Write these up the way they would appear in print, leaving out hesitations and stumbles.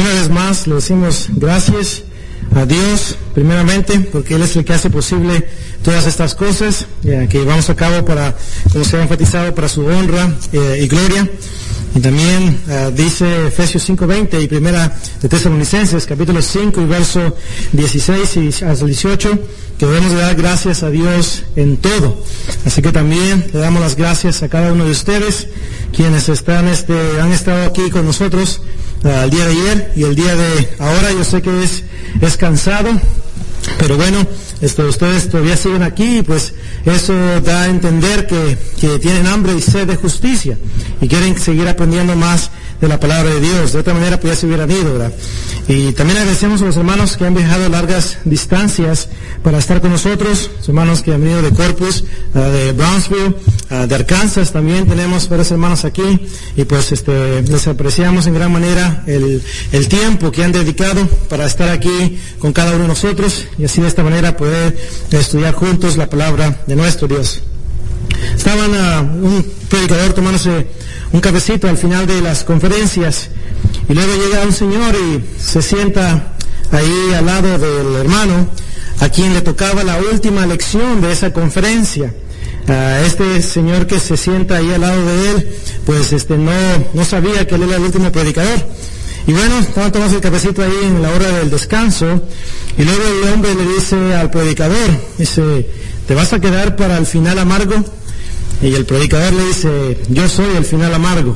Una vez más le decimos gracias a Dios, primeramente, porque Él es el que hace posible todas estas cosas que llevamos a cabo para, como se ha enfatizado, para su honra y gloria. Y también dice Efesios 5:20 y Primera de Tesalonicenses, capítulo 5 y verso 16 y hasta 18, que debemos de dar gracias a Dios en todo. Así que también le damos las gracias a cada uno de ustedes, quienes han estado aquí con nosotros el día de ayer y el día de ahora. Yo sé que es cansado, pero bueno, ustedes todavía siguen aquí y pues eso da a entender que tienen hambre y sed de justicia y quieren seguir aprendiendo más de la palabra de Dios. De otra manera pues ya se hubieran ido, ¿verdad? Y también agradecemos a los hermanos que han viajado largas distancias para estar con nosotros, los hermanos que han venido de Corpus, de Brownsville, de Arkansas. También tenemos varios hermanos aquí y pues les apreciamos en gran manera el tiempo que han dedicado para estar aquí con cada uno de nosotros y así de esta manera poder estudiar juntos la palabra de nuestro Dios. Estaban un predicador tomándose un cafecito al final de las conferencias y luego llega un señor y se sienta ahí al lado del hermano a quien le tocaba la última lección de esa conferencia. Este señor que se sienta ahí al lado de él pues no sabía que él era el último predicador. Y bueno, estaban tomando el cafecito ahí en la hora del descanso y luego el hombre le dice al predicador, dice, ¿te vas a quedar para el final amargo? Y el predicador le dice, yo soy el final amargo.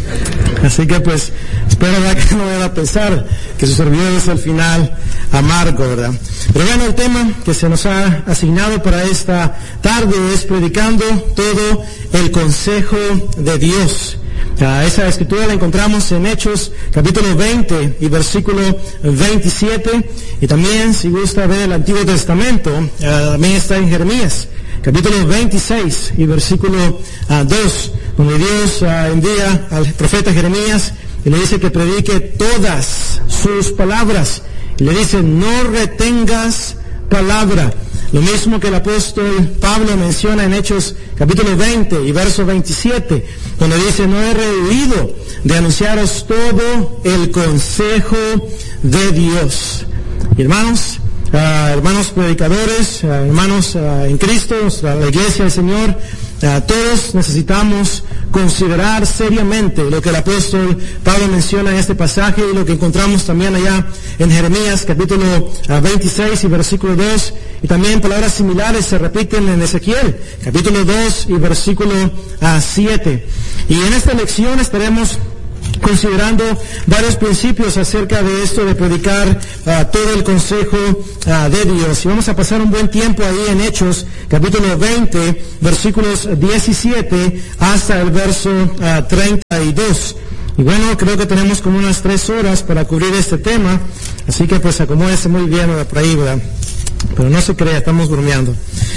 Así que pues espero que no vayan a pensar que su servidor es el final amargo, ¿verdad? Pero bueno, el tema que se nos ha asignado para esta tarde es predicando todo el consejo de Dios. Esa escritura la encontramos en Hechos capítulo 20 y versículo 27, y también si gusta ver el Antiguo Testamento también está en Jeremías capítulo 26 y versículo 2, donde Dios envía al profeta Jeremías y le dice que predique todas sus palabras y le dice, no retengas palabra. Lo mismo que el apóstol Pablo menciona en Hechos capítulo 20 y verso 27, donde dice, no he rehuido de anunciaros todo el consejo de Dios. Y hermanos predicadores, hermanos en Cristo, la iglesia del Señor, todos necesitamos considerar seriamente lo que el apóstol Pablo menciona en este pasaje y lo que encontramos también allá en Jeremías capítulo 26 y versículo 2, y también palabras similares se repiten en Ezequiel capítulo 2 y versículo 7. Y en esta lección estaremos considerando varios principios acerca de esto de predicar todo el consejo de Dios. Y vamos a pasar un buen tiempo ahí en Hechos capítulo 20 versículos 17 hasta el verso 32. Y bueno, creo que tenemos como unas 3 horas para cubrir este tema, así que pues acomódese muy bien por ahí, ¿verdad? Pero no se crea, estamos bromeando.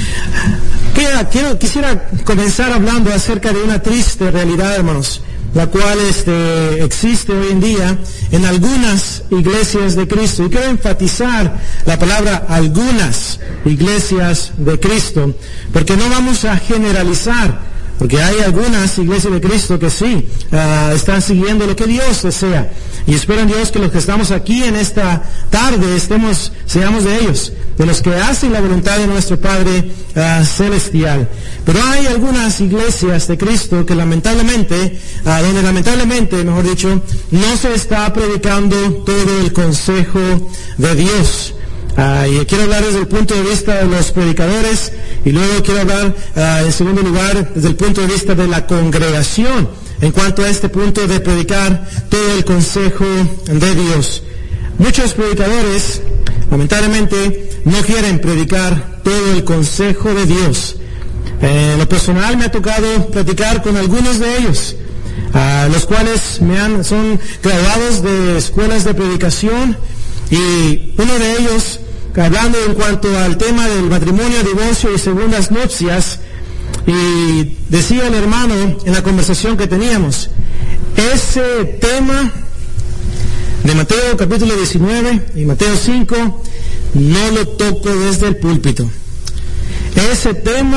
Quisiera comenzar hablando acerca de una triste realidad, hermanos, la cual existe hoy en día en algunas iglesias de Cristo. Y quiero enfatizar la palabra algunas iglesias de Cristo, porque no vamos a generalizar, porque hay algunas iglesias de Cristo que sí están siguiendo lo que Dios desea. Y espero en Dios que los que estamos aquí en esta tarde seamos de ellos, de los que hacen la voluntad de nuestro Padre celestial. Pero hay algunas iglesias de Cristo que lamentablemente, mejor dicho, no se está predicando todo el consejo de Dios. Y quiero hablar desde el punto de vista de los predicadores y luego quiero hablar en segundo lugar desde el punto de vista de la congregación en cuanto a este punto de predicar todo el consejo de Dios. Muchos predicadores lamentablemente no quieren predicar todo el consejo de Dios. En lo personal me ha tocado platicar con algunos de ellos, los cuales son graduados de escuelas de predicación, y uno de ellos, hablando en cuanto al tema del matrimonio, divorcio y segundas nupcias, y decía el hermano en la conversación que teníamos, ese tema de Mateo capítulo 19 y Mateo 5 no lo toco desde el púlpito. Ese tema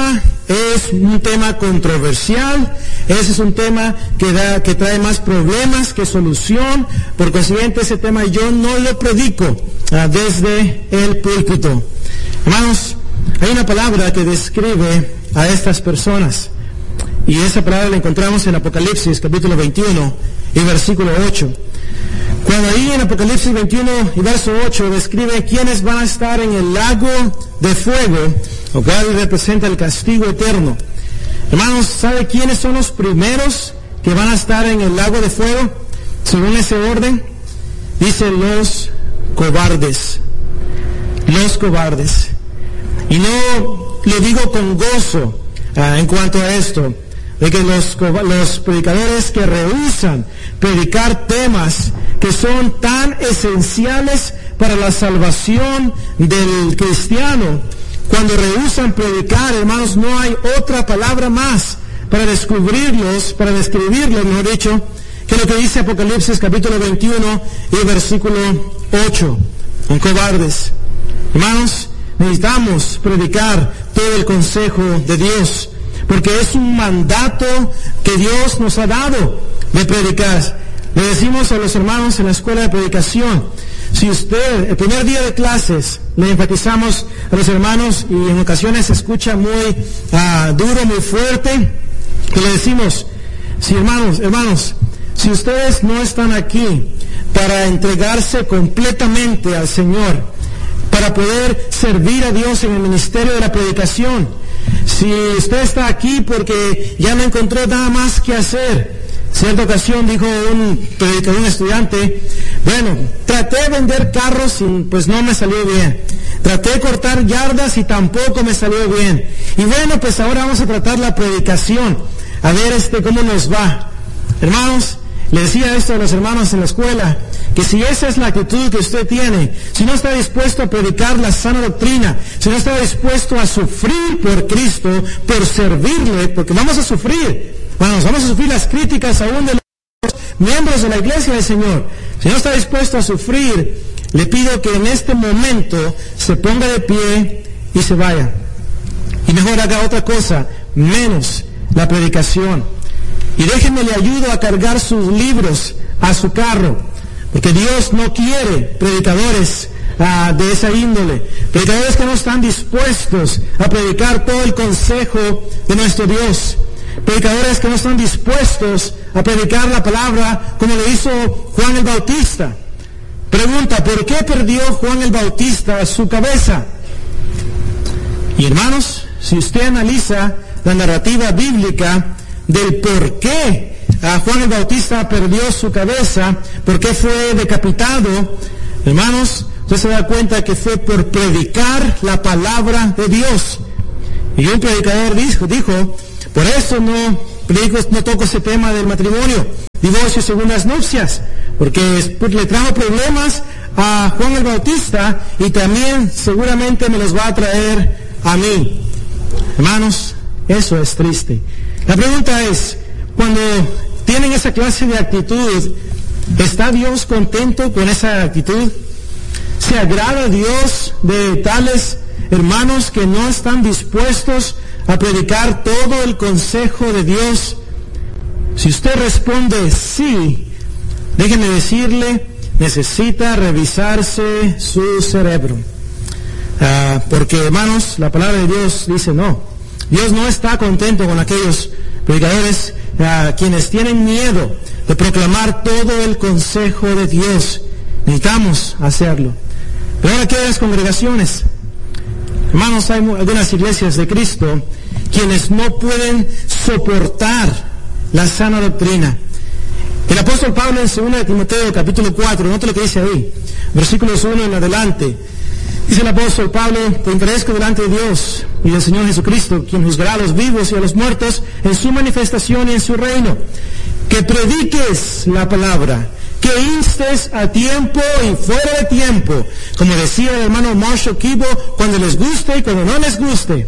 es un tema controversial, ese es un tema que trae más problemas que solución. Por consiguiente, ese tema yo no lo predico desde el púlpito. Hermanos, hay una palabra que describe a estas personas, y esa palabra la encontramos en Apocalipsis capítulo 21 y versículo 8. Cuando ahí en Apocalipsis 21 y verso 8 describe quiénes van a estar en el lago de fuego, lo cual representa el castigo eterno. Hermanos, ¿sabe quiénes son los primeros que van a estar en el lago de fuego? Según ese orden, dice los cobardes. Los cobardes. Y no lo digo con gozo en cuanto a esto, de que los predicadores que rehúsan predicar temas que son tan esenciales para la salvación del cristiano, cuando rehúsan predicar, hermanos, no hay otra palabra más para describirlos, mejor dicho, que lo que dice Apocalipsis capítulo 21 y versículo 8. Son cobardes. Hermanos, necesitamos predicar todo el consejo de Dios, porque es un mandato que Dios nos ha dado de predicar. Le decimos a los hermanos en la escuela de predicación, si usted, el primer día de clases, le enfatizamos a los hermanos, y en ocasiones se escucha muy duro, muy fuerte, que le decimos, si hermanos, si ustedes no están aquí para entregarse completamente al Señor, para poder servir a Dios en el ministerio de la predicación, si usted está aquí porque ya no encontró nada más que hacer. Cierta ocasión dijo un estudiante, bueno, traté de vender carros y pues no me salió bien. Traté de cortar yardas y tampoco me salió bien. Y bueno, pues ahora vamos a tratar la predicación, a ver cómo nos va. Hermanos, le decía esto a los hermanos en la escuela, que si esa es la actitud que usted tiene, si no está dispuesto a predicar la sana doctrina, si no está dispuesto a sufrir por Cristo, por servirle, porque vamos a sufrir, vamos a sufrir las críticas aún de los miembros de la iglesia del Señor. Si no está dispuesto a sufrir, le pido que en este momento se ponga de pie y se vaya. Y mejor haga otra cosa, menos la predicación. Y déjenme le ayudo a cargar sus libros a su carro, porque Dios no quiere predicadores de esa índole, predicadores que no están dispuestos a predicar todo el consejo de nuestro Dios, predicadores que no están dispuestos a predicar la palabra como lo hizo Juan el Bautista. Pregunta, ¿por qué perdió Juan el Bautista su cabeza? Y hermanos, si usted analiza la narrativa bíblica del por qué Juan el Bautista perdió su cabeza, por qué fue decapitado, hermanos, usted se da cuenta que fue por predicar la palabra de Dios. Y un predicador dijo, por eso no toco ese tema del matrimonio, divorcio y segundas nupcias, porque le trajo problemas a Juan el Bautista y también seguramente me los va a traer a mí. Hermanos, eso es triste. La pregunta es, cuando tienen esa clase de actitud, ¿está Dios contento con esa actitud? ¿Se agrada a Dios de tales hermanos que no están dispuestos a predicar todo el consejo de Dios? Si usted responde sí, déjeme decirle, necesita revisarse su cerebro. Porque, hermanos, la palabra de Dios dice no. Dios no está contento con aquellos predicadores quienes tienen miedo de proclamar todo el consejo de Dios. Necesitamos hacerlo. Pero ahora, ¿qué hay en las congregaciones? Hermanos, hay algunas iglesias de Cristo quienes no pueden soportar la sana doctrina. El apóstol Pablo en 2 de Timoteo capítulo 4, note lo que dice ahí, versículos 1 en adelante. Dice el apóstol Pablo, te encarezco delante de Dios y del Señor Jesucristo, quien juzgará a los vivos y a los muertos en su manifestación y en su reino, que prediques la palabra, que instes a tiempo y fuera de tiempo, como decía el hermano Marshall Kibo, cuando les guste y cuando no les guste.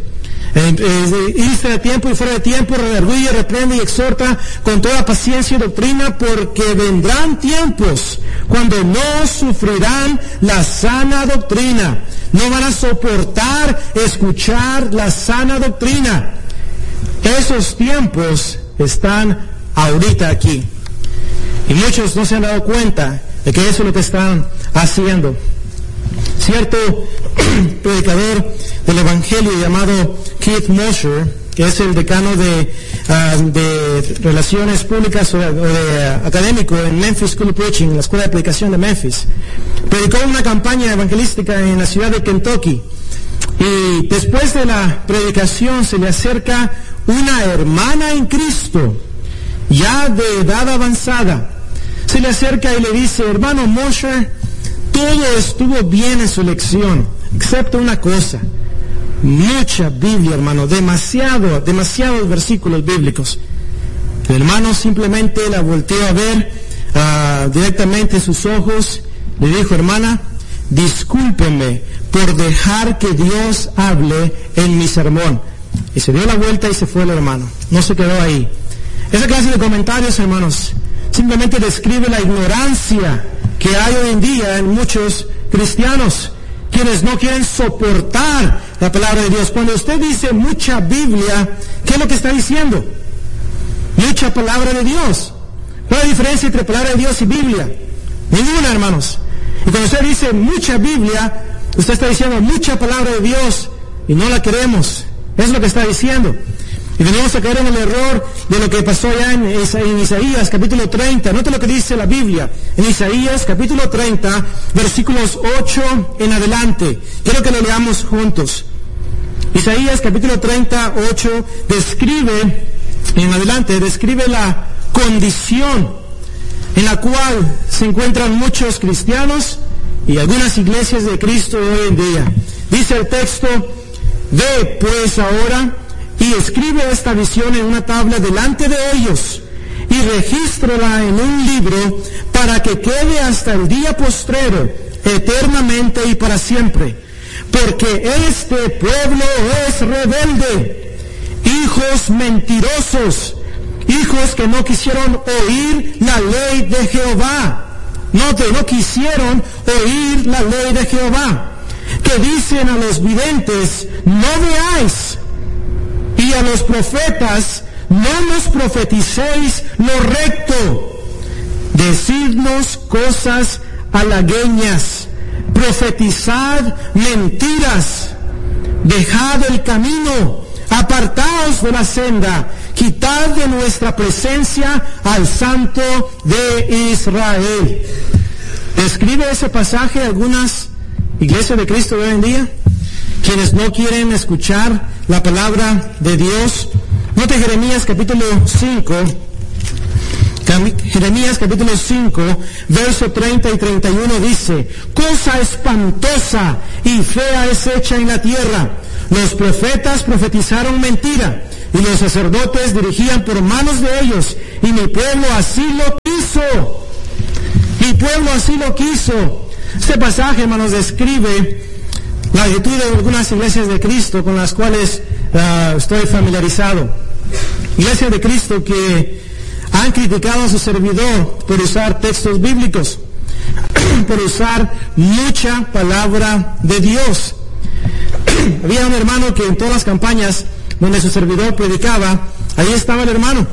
Inste a tiempo y fuera de tiempo, redarguye, reprende y exhorta con toda paciencia y doctrina, porque vendrán tiempos cuando no sufrirán la sana doctrina, no van a soportar escuchar la sana doctrina. Esos tiempos están ahorita aquí. Y muchos no se han dado cuenta de que eso es lo que están haciendo. Cierto predicador del Evangelio llamado Keith Mosher, que es el decano de Relaciones Públicas o de académico en Memphis School of Preaching, en la Escuela de Predicación de Memphis, predicó una campaña evangelística en la ciudad de Kentucky. Y después de la predicación se le acerca una hermana en Cristo, ya de edad avanzada. Se le acerca y le dice: hermano Mosher, todo estuvo bien en su lección, excepto una cosa. Mucha Biblia, hermano, demasiados versículos bíblicos. El hermano simplemente la volteó a ver directamente en sus ojos. Le dijo: hermana, discúlpeme por dejar que Dios hable en mi sermón. Y se dio la vuelta y se fue el hermano. No se quedó ahí. Esa clase de comentarios, hermanos, simplemente describe la ignorancia que hay hoy en día en muchos cristianos, quienes no quieren soportar la palabra de Dios. Cuando usted dice mucha Biblia, ¿qué es lo que está diciendo? Mucha palabra de Dios. ¿Cuál es la diferencia entre palabra de Dios y Biblia? Ninguna, hermanos. Y cuando usted dice mucha Biblia, usted está diciendo mucha palabra de Dios y no la queremos. Es lo que está diciendo. Y venimos a caer en el error de lo que pasó ya en Isaías capítulo 30. Note lo que dice la Biblia. En Isaías capítulo 30, versículos 8 en adelante. Quiero que lo leamos juntos. Isaías capítulo 30, 8 describe la condición en la cual se encuentran muchos cristianos y algunas iglesias de Cristo hoy en día. Dice el texto: ve pues ahora y escribe esta visión en una tabla delante de ellos, y regístrala en un libro, para que quede hasta el día postrero, eternamente y para siempre. Porque este pueblo es rebelde, hijos mentirosos, hijos que no quisieron oír la ley de Jehová. No quisieron oír la ley de Jehová. Que dicen a los videntes: no veáis, y a los profetas: no nos profeticéis lo recto. Decidnos cosas halagüeñas, profetizad mentiras. Dejad el camino, apartaos de la senda, quitad de nuestra presencia al Santo de Israel. Describe ese pasaje algunas iglesias de Cristo de hoy en día, quienes no quieren escuchar la palabra de Dios. Note Jeremías capítulo 5, verso 30 y 31 dice: cosa espantosa y fea es hecha en la tierra. Los profetas profetizaron mentira, y los sacerdotes dirigían por manos de ellos, y mi pueblo así lo quiso. Mi pueblo así lo quiso. Este pasaje, hermanos, describe la actitud de algunas iglesias de Cristo con las cuales estoy familiarizado. Iglesias de Cristo que han criticado a su servidor por usar textos bíblicos, por usar mucha palabra de Dios. Había un hermano que en todas las campañas donde su servidor predicaba, ahí estaba el hermano.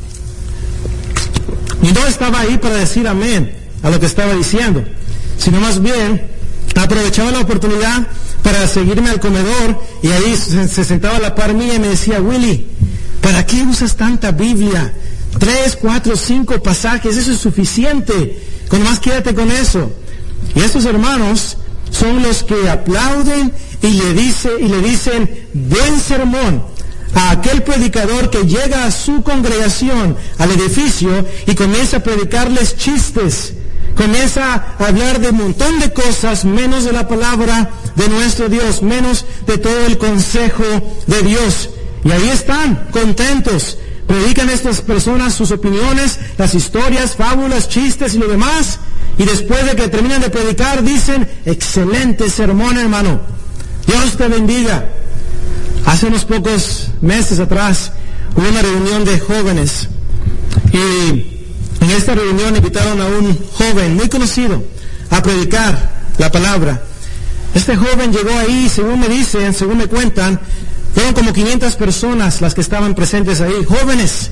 Y no estaba ahí para decir amén a lo que estaba diciendo, sino más bien aprovechaba la oportunidad para seguirme al comedor, y ahí se sentaba a la par mía y me decía: Willy, ¿para qué usas tanta Biblia? 3, 4, 5 pasajes, eso es suficiente, con más quédate con eso. Y estos hermanos son los que aplauden y le dicen buen sermón a aquel predicador que llega a su congregación, al edificio, y comienza a predicarles chistes, comienza a hablar de un montón de cosas, menos de la palabra de nuestro Dios, menos de todo el consejo de Dios. Y ahí están, contentos. Predican estas personas sus opiniones, las historias, fábulas, chistes y lo demás. Y después de que terminan de predicar, dicen: excelente sermón, hermano. Dios te bendiga. Hace unos pocos meses atrás hubo una reunión de jóvenes. Y en esta reunión invitaron a un joven muy conocido a predicar la palabra. Este joven llegó ahí, según me dicen, según me cuentan, Fueron como 500 personas las que estaban presentes ahí, jóvenes.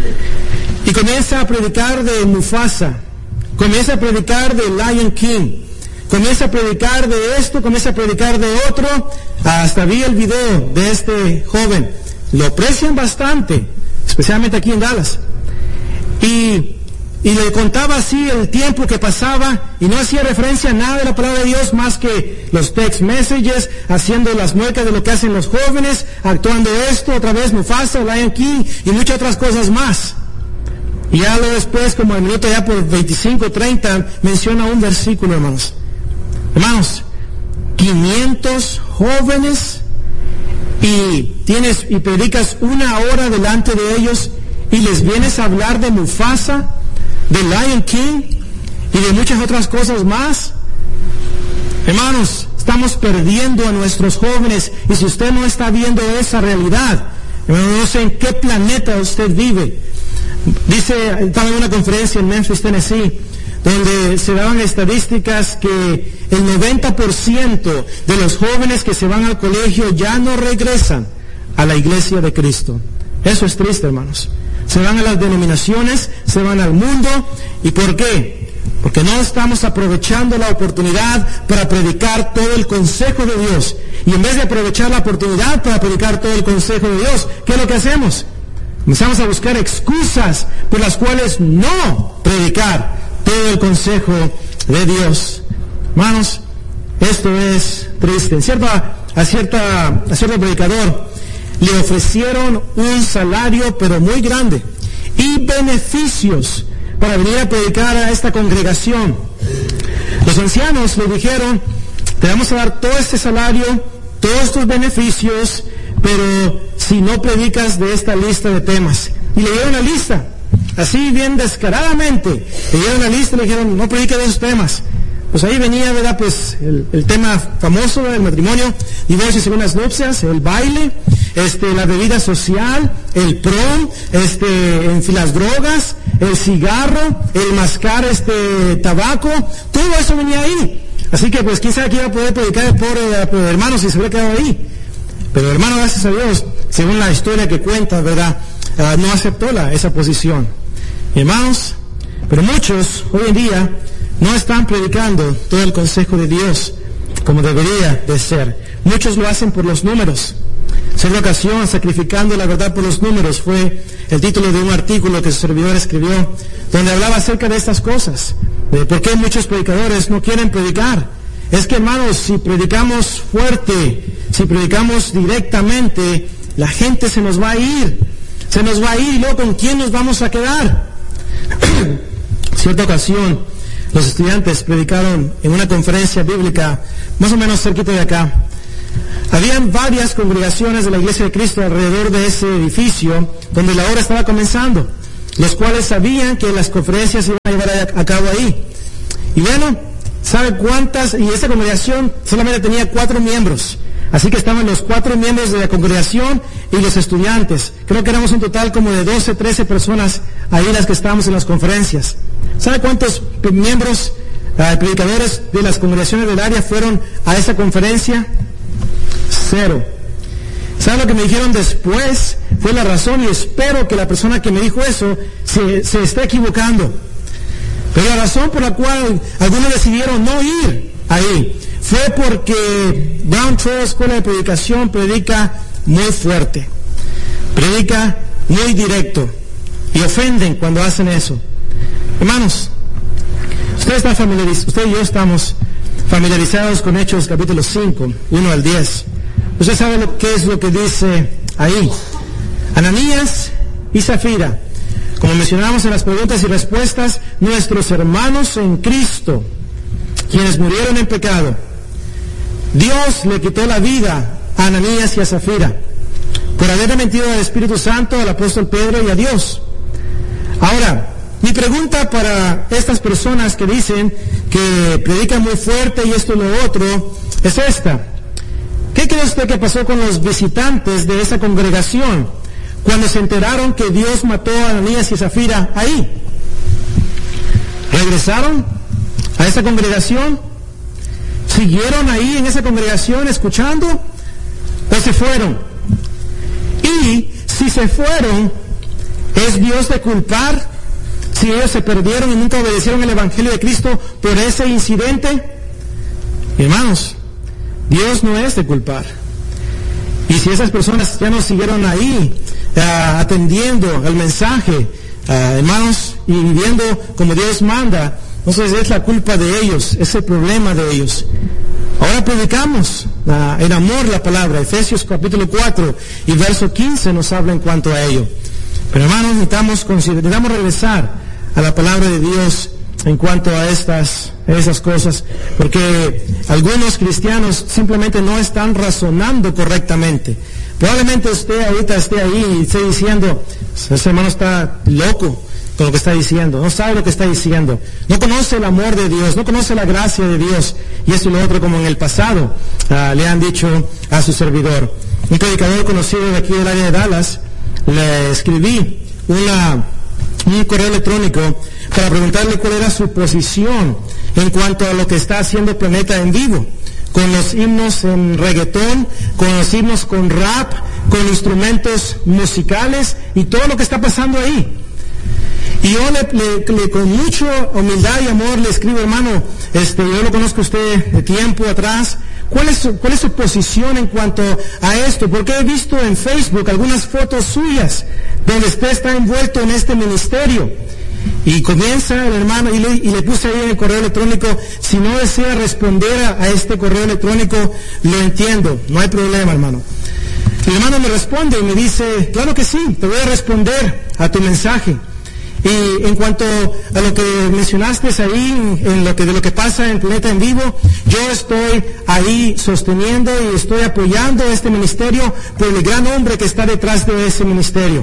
Y comienza a predicar de Mufasa, comienza a predicar de Lion King, comienza a predicar de esto, comienza a predicar de otro. Hasta vi el video de este joven. Lo aprecian bastante, especialmente aquí en Dallas. Y le contaba así el tiempo que pasaba y no hacía referencia a nada de la palabra de Dios más que los text messages, haciendo las muecas de lo que hacen los jóvenes, actuando esto, otra vez Mufasa, Lion King y muchas otras cosas más. Y ya luego después, como el minuto ya por 25, 30, menciona un versículo, hermanos. Hermanos, 500 jóvenes y predicas 1 hora delante de ellos y les vienes a hablar de Mufasa, de Lion King y de muchas otras cosas más. Hermanos, estamos perdiendo a nuestros jóvenes y si usted no está viendo esa realidad, no sé en qué planeta usted vive. Dice, estaba en una conferencia en Memphis, Tennessee, donde se daban estadísticas que el 90% de los jóvenes que se van al colegio ya no regresan a la iglesia de Cristo. Eso es triste, hermanos. Se van a las denominaciones, se van al mundo. ¿Y por qué? Porque no estamos aprovechando la oportunidad para predicar todo el consejo de Dios. Y en vez de aprovechar la oportunidad para predicar todo el consejo de Dios, ¿qué es lo que hacemos? Comenzamos a buscar excusas por las cuales no predicar todo el consejo de Dios. Hermanos, esto es triste. A cierto predicador le ofrecieron un salario pero muy grande y beneficios para venir a predicar a esta congregación. Los ancianos le dijeron, te vamos a dar todo este salario, todos tus beneficios, pero si no predicas de esta lista de temas. Y le dieron la lista, así bien descaradamente, le dieron la lista y le dijeron, no predica de esos temas. Pues ahí venía, ¿verdad? Pues el tema famoso del matrimonio, divorcio y segundas nupcias, el baile, la bebida social, el prom, las drogas, el cigarro, el mascar tabaco, todo eso venía ahí. Así que pues quién sabe que iba a poder predicar el pobre hermano si se hubiera quedado ahí. Pero hermano, gracias a Dios, según la historia que cuenta, ¿verdad? No aceptó esa posición. Hermanos, pero muchos hoy en día no están predicando todo el consejo de Dios como debería de ser. Muchos lo hacen por los números. Segunda ocasión, sacrificando la verdad por los números, fue el título de un artículo que su servidor escribió, donde hablaba acerca de estas cosas, de por qué muchos predicadores no quieren predicar. Es que, hermanos, si predicamos fuerte, si predicamos directamente, la gente se nos va a ir y luego ¿con quién nos vamos a quedar? Cierta ocasión, los estudiantes predicaron en una conferencia bíblica más o menos cerquita de acá. Habían varias congregaciones de la Iglesia de Cristo alrededor de ese edificio donde la obra estaba comenzando, los cuales sabían que las conferencias se iban a llevar a cabo ahí. Y bueno, ¿sabe cuántas? Y esta congregación solamente tenía 4 miembros. Así que estaban los 4 miembros de la congregación y los estudiantes. Creo que éramos un total como de 12, 13 personas ahí las que estábamos en las conferencias. ¿Sabe cuántos miembros, predicadores de las congregaciones del área fueron a esa conferencia? 0. ¿Sabe lo que me dijeron después? Fue la razón, y espero que la persona que me dijo eso se esté equivocando. Pero la razón por la cual algunos decidieron no ir ahí fue porque Brown Trail Escuela de Predicación predica muy fuerte, predica muy directo y ofenden cuando hacen eso. Hermanos, usted y yo estamos familiarizados con Hechos capítulo 5, 1 al 10. Usted sabe qué es lo que dice ahí. Ananías y Zafira, como mencionamos en las preguntas y respuestas, nuestros hermanos en Cristo, quienes murieron en pecado. Dios le quitó la vida a Ananías y a Zafira por haberle mentido al Espíritu Santo, al apóstol Pedro y a Dios. Ahora, mi pregunta para estas personas que dicen que predican muy fuerte y esto y lo otro es esta. ¿Qué cree usted que pasó con los visitantes de esa congregación cuando se enteraron que Dios mató a Ananías y Zafira ahí? ¿Regresaron a esa congregación? ¿Siguieron ahí en esa congregación escuchando? ¿O se fueron? Y si se fueron, ¿es Dios de culpar si ellos se perdieron y nunca obedecieron el Evangelio de Cristo por ese incidente? Hermanos, Dios no es de culpar. Y si esas personas ya no siguieron ahí, atendiendo al mensaje, hermanos, y viviendo como Dios manda, entonces es la culpa de ellos, es el problema de ellos. Ahora predicamos en amor la palabra. Efesios capítulo 4 y verso 15 nos habla en cuanto a ello. Pero hermanos, necesitamos regresar a la palabra de Dios en cuanto a esas cosas, porque algunos cristianos simplemente no están razonando correctamente. Probablemente usted ahorita esté ahí y esté diciendo, ese hermano está loco con lo que está diciendo, no sabe lo que está diciendo, no conoce el amor de Dios, no conoce la gracia de Dios, y esto y lo otro, como en el pasado le han dicho a su servidor. Un predicador conocido de aquí del área de Dallas, le escribí un correo electrónico para preguntarle cuál era su posición en cuanto a lo que está haciendo Planeta en Vivo, con los himnos en reggaetón, con los himnos con rap, con instrumentos musicales y todo lo que está pasando ahí. Y yo con mucha humildad y amor le escribo, hermano, yo lo conozco a usted de tiempo atrás. ¿Cuál es su posición en cuanto a esto? Porque he visto en Facebook algunas fotos suyas donde usted está envuelto en este ministerio. Y comienza el hermano, y le puse ahí en el correo electrónico, si no desea responder a este correo electrónico, lo entiendo, no hay problema, hermano. El hermano me responde y me dice, claro que sí, te voy a responder a tu mensaje. Y en cuanto a lo que mencionaste ahí, de lo que pasa en Planeta en Vivo, yo estoy ahí sosteniendo y estoy apoyando este ministerio por el gran hombre que está detrás de ese ministerio.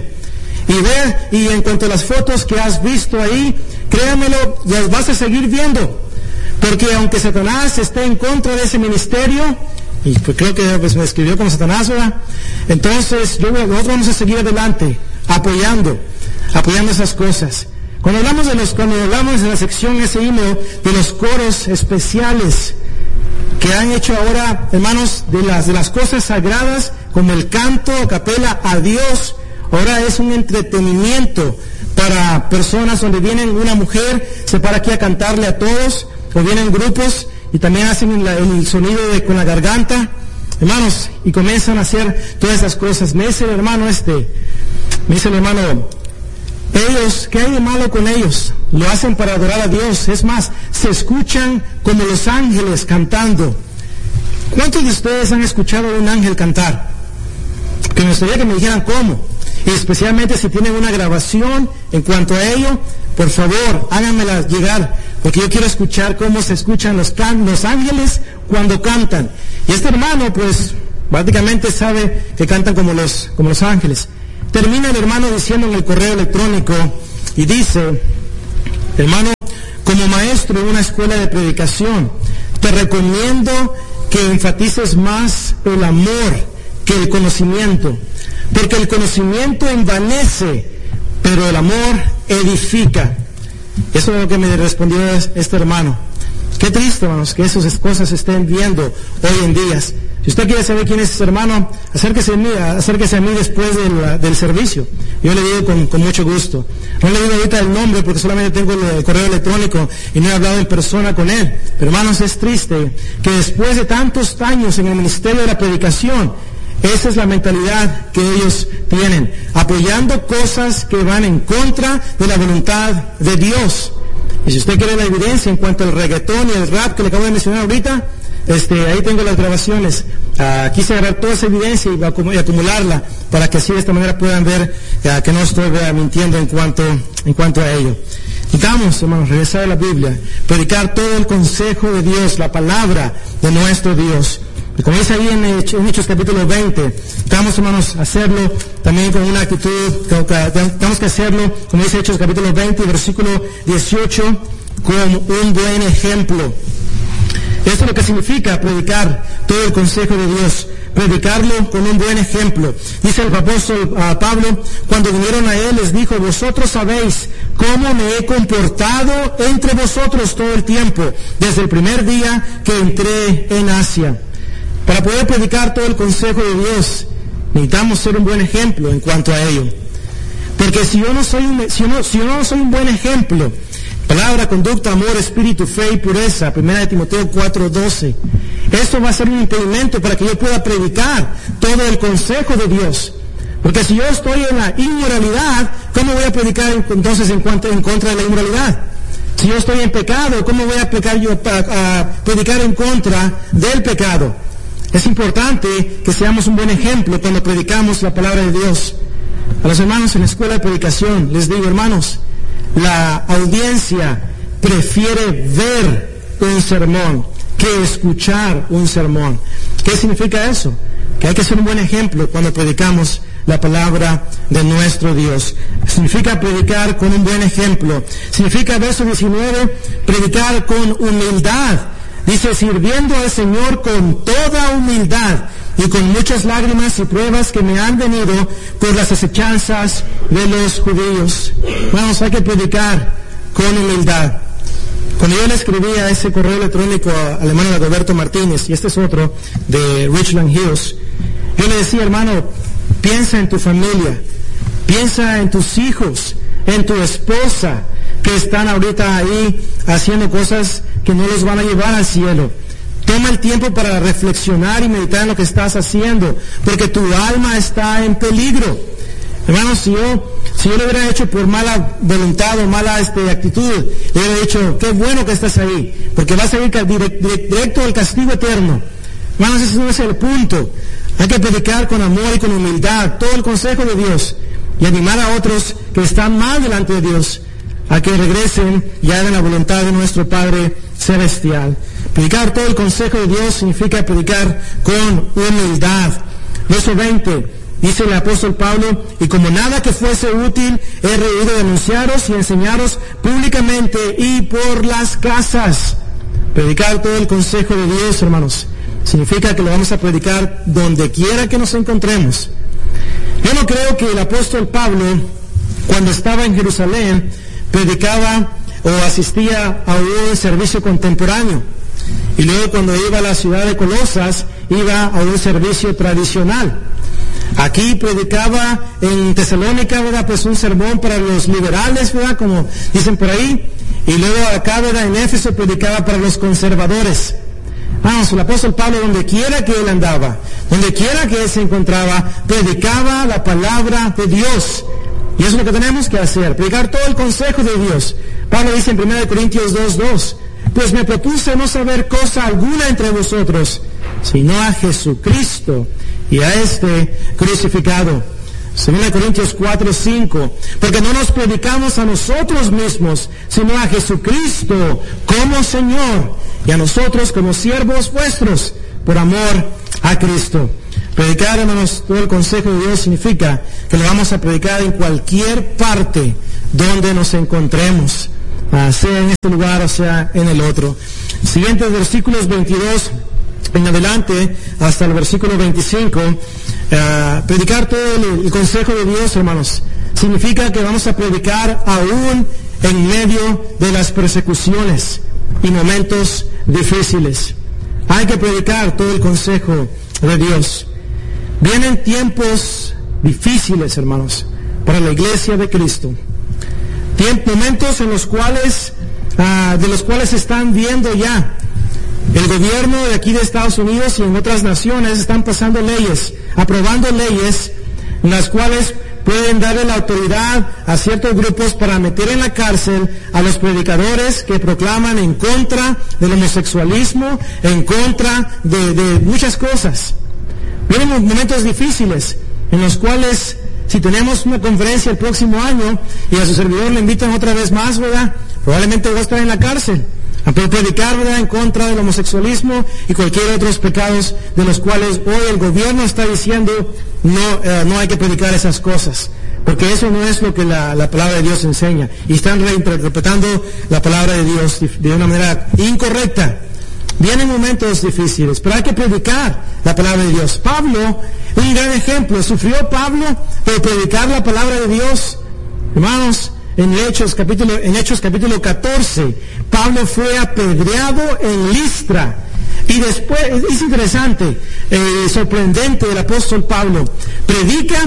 Y en cuanto a las fotos que has visto ahí, créamelo, las vas a seguir viendo. Porque aunque Satanás esté en contra de ese ministerio, y pues creo que me escribió como Satanás, ¿verdad? Entonces, nosotros vamos a seguir adelante, apoyando esas cosas. Cuando hablamos en la sección ese himno de los coros especiales que han hecho ahora, hermanos, de las cosas sagradas, como el canto a capela a Dios, ahora es un entretenimiento para personas donde vienen una mujer, se para aquí a cantarle a todos, o vienen grupos y también hacen el sonido con la garganta, hermanos, y comienzan a hacer todas esas cosas. Me dice el hermano, ellos, ¿qué hay de malo con ellos? Lo hacen para adorar a Dios. Es más, se escuchan como los ángeles cantando. ¿Cuántos de ustedes han escuchado a un ángel cantar? Que me gustaría que me dijeran cómo. Y especialmente si tienen una grabación en cuanto a ello, por favor, háganmela llegar, porque yo quiero escuchar cómo se escuchan los ángeles cuando cantan. Y este hermano, pues, prácticamente sabe que cantan como los ángeles. Termina el hermano diciendo en el correo electrónico, y dice, hermano, como maestro en una escuela de predicación, te recomiendo que enfatices más el amor que el conocimiento, porque el conocimiento envanece, pero el amor edifica. Eso es lo que me respondió este hermano. Qué triste, hermanos, que esas cosas se estén viendo hoy en día. Si usted quiere saber quién es ese hermano, acérquese a mí después del servicio. Yo le digo con mucho gusto. No le digo ahorita el nombre porque solamente tengo el correo electrónico y no he hablado en persona con él. Pero hermanos, es triste que después de tantos años en el ministerio de la predicación, esa es la mentalidad que ellos tienen, apoyando cosas que van en contra de la voluntad de Dios. Y si usted quiere la evidencia en cuanto al reggaetón y el rap que le acabo de mencionar ahorita, ahí tengo las grabaciones. Quise agarrar toda esa evidencia y acumularla para que así de esta manera puedan ver que no estoy mintiendo en cuanto a ello. Necesitamos, hermanos, regresar a la Biblia, predicar todo el consejo de Dios, la palabra de nuestro Dios. Y como dice ahí en Hechos capítulo 20, necesitamos, hermanos, hacerlo también con una actitud, tenemos que hacerlo, como dice Hechos capítulo 20, versículo 18, con un buen ejemplo. Esto es lo que significa predicar todo el consejo de Dios, predicarlo con un buen ejemplo. Dice el apóstol Pablo, cuando vinieron a él les dijo, vosotros sabéis cómo me he comportado entre vosotros todo el tiempo, desde el primer día que entré en Asia. Para poder predicar todo el consejo de Dios, necesitamos ser un buen ejemplo en cuanto a ello. Porque si yo no soy un buen ejemplo, palabra, conducta, amor, espíritu, fe y pureza, 1 Timoteo 4:12, eso va a ser un impedimento para que yo pueda predicar todo el consejo de Dios. Porque si yo estoy en la inmoralidad, ¿cómo voy a predicar entonces en contra de la inmoralidad? Si yo estoy en pecado, ¿cómo voy a predicar en contra del pecado? Es importante que seamos un buen ejemplo cuando predicamos la palabra de Dios. A los hermanos en la escuela de predicación les digo, hermanos, la audiencia prefiere ver un sermón que escuchar un sermón. ¿Qué significa eso? Que hay que ser un buen ejemplo cuando predicamos la palabra de nuestro Dios. Significa predicar con un buen ejemplo. Significa, verso 19, predicar con humildad. Dice, sirviendo al Señor con toda humildad y con muchas lágrimas y pruebas que me han venido por las asechanzas de los judíos. Vamos, hay que predicar con humildad. Cuando yo le escribía ese correo electrónico al hermano Roberto Martínez, y este es otro de Richland Hills, yo le decía, hermano, piensa en tu familia, piensa en tus hijos, en tu esposa, que están ahorita ahí haciendo cosas que no los van a llevar al cielo. Toma el tiempo para reflexionar y meditar en lo que estás haciendo, porque tu alma está en peligro. Hermanos, si yo lo hubiera hecho por mala voluntad o mala actitud, le hubiera dicho, qué bueno que estás ahí, porque vas a ir directo al castigo eterno. Hermanos, ese no es el punto. Hay que predicar con amor y con humildad todo el consejo de Dios y animar a otros que están mal delante de Dios a que regresen y hagan la voluntad de nuestro Padre Celestial. Predicar todo el consejo de Dios significa predicar con humildad. Verso 20, dice el apóstol Pablo, y como nada que fuese útil, he reído de anunciaros y enseñaros públicamente y por las casas. Predicar todo el consejo de Dios, hermanos, significa que lo vamos a predicar donde quiera que nos encontremos. Yo no creo que el apóstol Pablo, cuando estaba en Jerusalén, predicaba o asistía a un servicio contemporáneo. Y luego cuando iba a la ciudad de Colosas, iba a un servicio tradicional. Aquí predicaba en Tesalónica, ¿verdad? Pues un sermón para los liberales, ¿verdad? Como dicen por ahí. Y luego acá, ¿verdad? En Éfeso predicaba para los conservadores. Vamos, el apóstol Pablo, donde quiera que él andaba, donde quiera que él se encontraba, predicaba la palabra de Dios. Y eso es lo que tenemos que hacer, predicar todo el consejo de Dios. Pablo dice en 1 Corintios 2:2, pues me propuse no saber cosa alguna entre vosotros, sino a Jesucristo y a este crucificado. 2 Corintios 4:5, porque no nos predicamos a nosotros mismos, sino a Jesucristo como Señor, y a nosotros como siervos vuestros, por amor a Cristo. Predicar, hermanos, todo el consejo de Dios significa que lo vamos a predicar en cualquier parte donde nos encontremos, sea en este lugar o sea en el otro. Siguientes versículos 22 en adelante hasta el versículo 25, predicar todo el consejo de Dios, hermanos, significa que vamos a predicar aún en medio de las persecuciones y momentos difíciles. Hay que predicar todo el consejo de Dios. Vienen tiempos difíciles, hermanos, para la iglesia de Cristo. Momentos en los cuales, de los cuales se están viendo ya. El gobierno de aquí de Estados Unidos y en otras naciones están pasando leyes, aprobando leyes en las cuales pueden darle la autoridad a ciertos grupos para meter en la cárcel a los predicadores que proclaman en contra del homosexualismo, en contra de muchas cosas. Vienen momentos difíciles en los cuales, si tenemos una conferencia el próximo año y a su servidor le invitan otra vez más, ¿verdad? Probablemente va a estar en la cárcel a predicar, ¿verdad?, en contra del homosexualismo y cualquier otros pecados de los cuales hoy el gobierno está diciendo no hay que predicar esas cosas, porque eso no es lo que la palabra de Dios enseña, y están reinterpretando la palabra de Dios de una manera incorrecta. Vienen momentos difíciles, pero hay que predicar la palabra de Dios. Pablo, un gran ejemplo, sufrió Pablo por predicar la palabra de Dios. Hermanos, en Hechos capítulo 14, Pablo fue apedreado en Listra. Y después, es interesante, sorprendente el apóstol Pablo. Predica,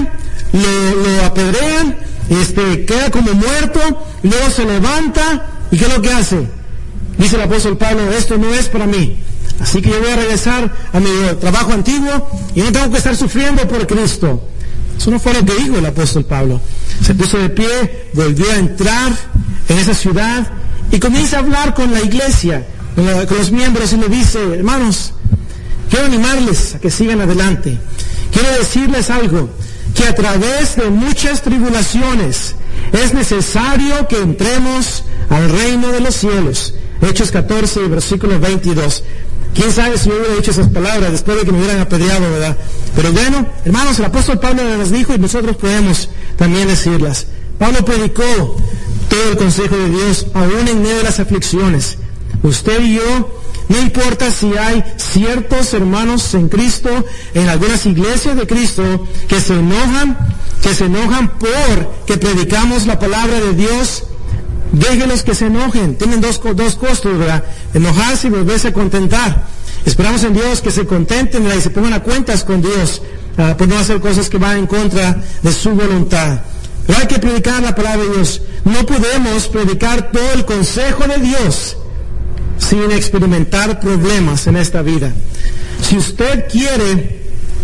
lo apedrean, queda como muerto, luego se levanta, ¿y qué es lo que hace? Dice el apóstol Pablo, esto no es para mí. Así que yo voy a regresar a mi trabajo antiguo y no tengo que estar sufriendo por Cristo. Eso no fue lo que dijo el apóstol Pablo. Se puso de pie, volvió a entrar en esa ciudad y comienza a hablar con la iglesia, con los miembros, y le dice, hermanos, quiero animarles a que sigan adelante. Quiero decirles algo, que a través de muchas tribulaciones es necesario que entremos al reino de los cielos. Hechos 14, versículo 22. Quién sabe si yo hubiera dicho esas palabras después de que me hubieran apedreado, ¿verdad? Pero bueno, hermanos, el apóstol Pablo las dijo y nosotros podemos también decirlas. Pablo predicó todo el consejo de Dios, aún en medio de las aflicciones. Usted y yo, no importa si hay ciertos hermanos en Cristo, en algunas iglesias de Cristo, que se enojan por que predicamos la palabra de Dios. Déjenlos que se enojen. Tienen dos costos, ¿verdad? Enojarse y volverse a contentar. Esperamos en Dios que se contenten, ¿verdad? Y se pongan a cuentas con Dios por no hacer cosas que van en contra de su voluntad. Pero hay que predicar la palabra de Dios. No podemos predicar todo el consejo de Dios sin experimentar problemas en esta vida. Si usted quiere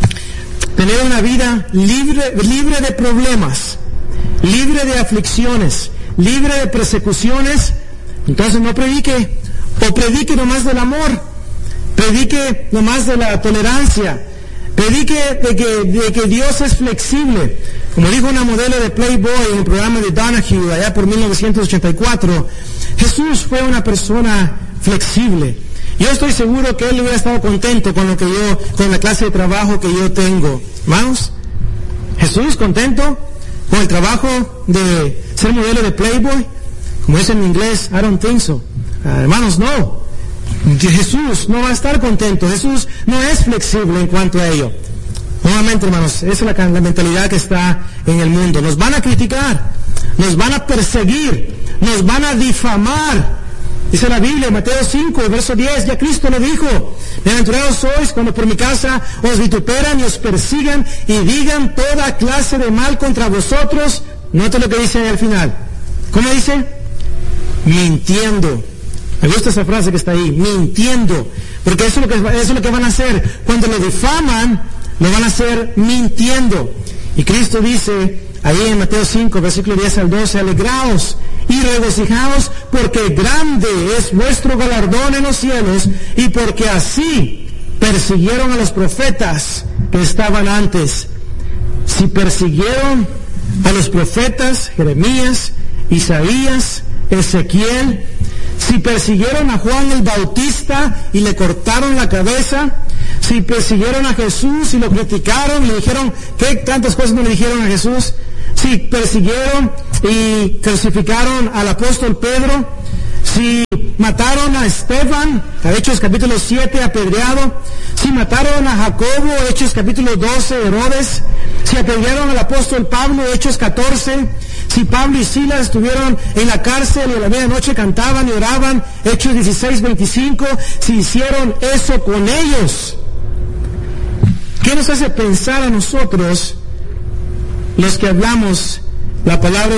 tener una vida libre de problemas, libre de aflicciones, libre de persecuciones, entonces no predique, o predique nomás del amor, predique nomás de la tolerancia, predique de que Dios es flexible. Como dijo una modelo de Playboy en el programa de Donahue allá por 1984, Jesús fue una persona flexible. Yo estoy seguro que él hubiera estado contento con la clase de trabajo que yo tengo. Hermanos, Jesús contento con el trabajo de ser modelo de Playboy, como dice en inglés, I don't think so. Hermanos, no. Jesús no va a estar contento. Jesús no es flexible en cuanto a ello. Nuevamente, hermanos, esa es la mentalidad que está en el mundo. Nos van a criticar, nos van a perseguir, nos van a difamar. Dice la Biblia, Mateo 5, verso 10, ya Cristo lo dijo: bienaventurados sois cuando por mi casa os vituperan y os persigan y digan toda clase de mal contra vosotros. Note lo que dice ahí al final. ¿Cómo dice? Mintiendo. Me gusta esa frase que está ahí, mintiendo. Porque eso es lo que van a hacer. Cuando lo difaman, lo van a hacer mintiendo. Y Cristo dice ahí en Mateo 5, versículo 10 al 12, alegraos y regocijaos, porque grande es vuestro galardón en los cielos, y porque así persiguieron a los profetas que estaban antes. Si persiguieron a los profetas Jeremías, Isaías, Ezequiel, si persiguieron a Juan el Bautista y le cortaron la cabeza, si persiguieron a Jesús y lo criticaron y le dijeron, ¿qué tantas cosas no le dijeron a Jesús? Si persiguieron y crucificaron al apóstol Pedro, si mataron a Esteban, Hechos capítulo 7, apedreado, si mataron a Jacobo, Hechos capítulo 12, Herodes, si apedrearon al apóstol Pablo, Hechos 14, si Pablo y Silas estuvieron en la cárcel y a la medianoche cantaban y oraban, Hechos 16, 25, si hicieron eso con ellos, ¿qué nos hace pensar a nosotros, los que hablamos la palabra